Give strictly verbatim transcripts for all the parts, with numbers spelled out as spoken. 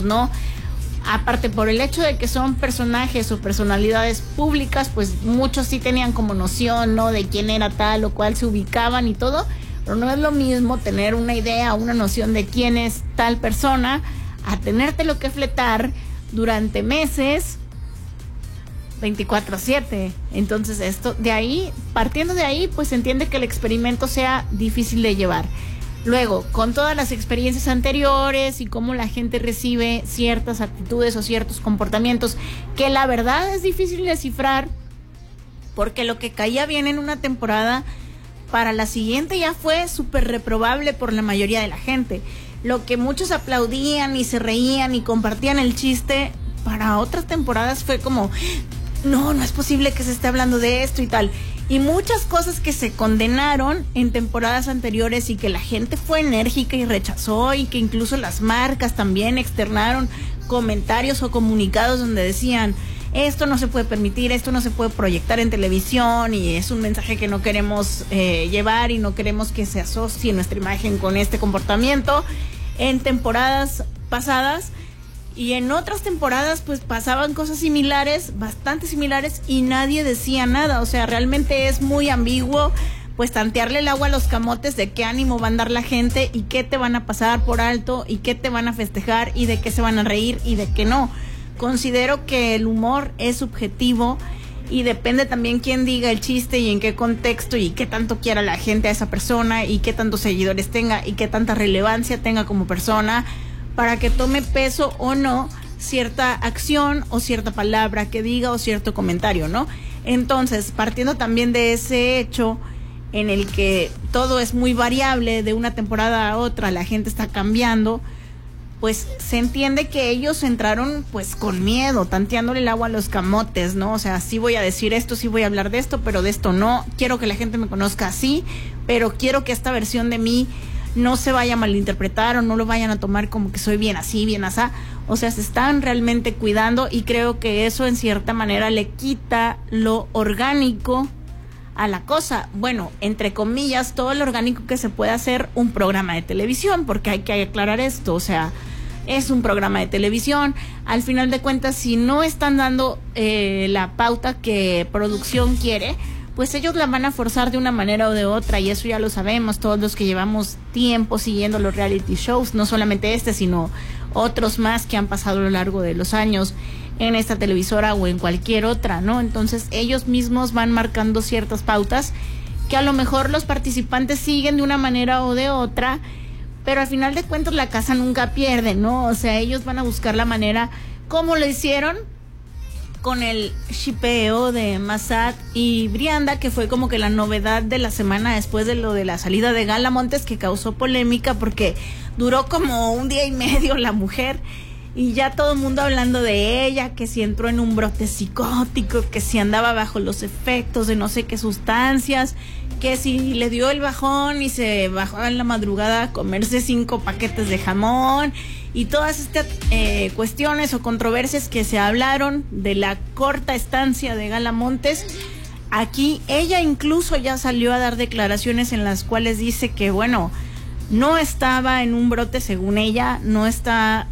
¿no? Aparte, por el hecho de que son personajes o personalidades públicas, pues muchos sí tenían como noción, ¿no? De quién era tal o cual, se ubicaban y todo, pero no es lo mismo tener una idea, una noción de quién es tal persona, a tenértelo que fletar durante meses, veinticuatro siete. Entonces, esto, de ahí, partiendo de ahí, pues se entiende que el experimento sea difícil de llevar. Luego, con todas las experiencias anteriores y cómo la gente recibe ciertas actitudes o ciertos comportamientos, que la verdad es difícil de descifrar, porque lo que caía bien en una temporada, para la siguiente ya fue súper reprobable por la mayoría de la gente. Lo que muchos aplaudían y se reían y compartían el chiste, para otras temporadas fue como, no, no es posible que se esté hablando de esto y tal. Y muchas cosas que se condenaron en temporadas anteriores y que la gente fue enérgica y rechazó, y que incluso las marcas también externaron comentarios o comunicados donde decían, esto no se puede permitir, esto no se puede proyectar en televisión y es un mensaje que no queremos eh, llevar y no queremos que se asocie nuestra imagen con este comportamiento. En temporadas pasadas y en otras temporadas pues pasaban cosas similares, bastante similares, y nadie decía nada. O sea, realmente es muy ambiguo pues tantearle el agua a los camotes de qué ánimo va a andar la gente y qué te van a pasar por alto y qué te van a festejar y de qué se van a reír y de qué no. Considero que el humor es subjetivo y depende también quién diga el chiste y en qué contexto y qué tanto quiera la gente a esa persona y qué tantos seguidores tenga y qué tanta relevancia tenga como persona, para que tome peso o no cierta acción o cierta palabra que diga o cierto comentario, ¿no? Entonces, partiendo también de ese hecho en el que todo es muy variable de una temporada a otra, la gente está cambiando, pues se entiende que ellos entraron pues con miedo, tanteándole el agua a los camotes, ¿no? O sea, sí voy a decir esto, sí voy a hablar de esto, pero de esto no. Quiero que la gente me conozca así, pero quiero que esta versión de mí no se vaya a malinterpretar o no lo vayan a tomar como que soy bien así, bien asá. O sea, se están realmente cuidando y creo que eso en cierta manera le quita lo orgánico a la cosa. Bueno, entre comillas, todo lo orgánico que se puede hacer un programa de televisión, porque hay que aclarar esto. O sea, es un programa de televisión. Al final de cuentas, si no están dando eh, la pauta que producción quiere, pues ellos la van a forzar de una manera o de otra, y eso ya lo sabemos todos los que llevamos tiempo siguiendo los reality shows, no solamente este, sino otros más que han pasado a lo largo de los años en esta televisora o en cualquier otra, ¿no? Entonces ellos mismos van marcando ciertas pautas que a lo mejor los participantes siguen de una manera o de otra, pero al final de cuentas la casa nunca pierde, ¿no? O sea, ellos van a buscar la manera, como lo hicieron con el shipeo de Massad y Brianda, que fue como que la novedad de la semana después de lo de la salida de Gala Montes, que causó polémica porque duró como un día y medio la mujer y ya todo el mundo hablando de ella, que si entró en un brote psicótico, que si andaba bajo los efectos de no sé qué sustancias, que si le dio el bajón y se bajó en la madrugada a comerse cinco paquetes de jamón, y todas estas eh, cuestiones o controversias que se hablaron de la corta estancia de Gala Montes. Aquí ella incluso ya salió a dar declaraciones en las cuales dice que, bueno, no estaba en un brote según ella, no está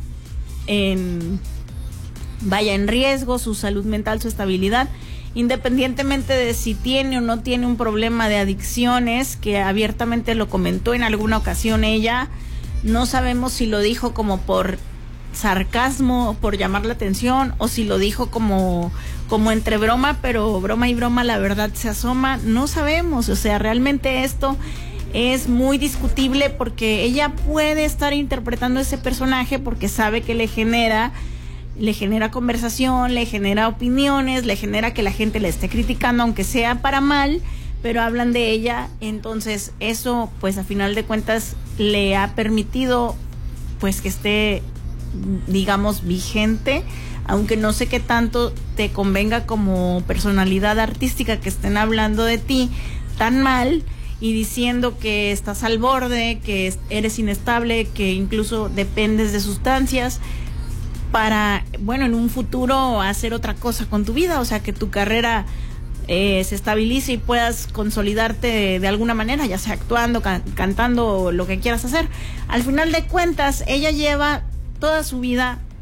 en, vaya, en riesgo su salud mental, su estabilidad, independientemente de si tiene o no tiene un problema de adicciones, que abiertamente lo comentó en alguna ocasión ella. No sabemos si lo dijo como por sarcasmo, por llamar la atención, o si lo dijo como, como entre broma, pero broma y broma la verdad se asoma. No sabemos, o sea, realmente esto es muy discutible porque ella puede estar interpretando ese personaje porque sabe que le genera, le genera conversación, le genera opiniones, le genera que la gente le esté criticando, aunque sea para mal, pero hablan de ella. Entonces eso pues a final de cuentas le ha permitido pues que esté, digamos, vigente, aunque no sé qué tanto te convenga como personalidad artística que estén hablando de ti tan mal y diciendo que estás al borde, que eres inestable, que incluso dependes de sustancias para, bueno, en un futuro hacer otra cosa con tu vida, o sea, que tu carrera Eh, se estabilice y puedas consolidarte de, de alguna manera, ya sea actuando, can- cantando o lo que quieras hacer. Al final de cuentas, ella lleva toda su vida